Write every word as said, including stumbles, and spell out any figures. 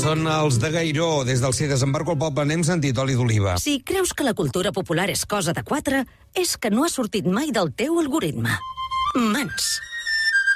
Són els de Gairó. Des del Si desembarco al poble n'hem sentit oli d'oliva. Si creus que la cultura popular és cosa de quatre, és que no ha sortit mai del teu algoritme. Mans.